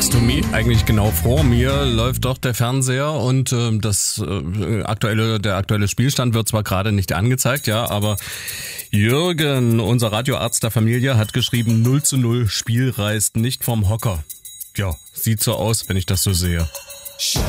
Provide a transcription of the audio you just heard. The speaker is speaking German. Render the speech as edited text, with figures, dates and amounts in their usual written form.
Next to me, eigentlich genau vor mir, läuft doch der Fernseher und der aktuelle Spielstand wird zwar gerade nicht angezeigt, ja, aber Jürgen, unser Radioarzt der Familie, hat geschrieben 0:0, Spiel reißt nicht vom Hocker. Ja, sieht so aus, wenn ich das so sehe.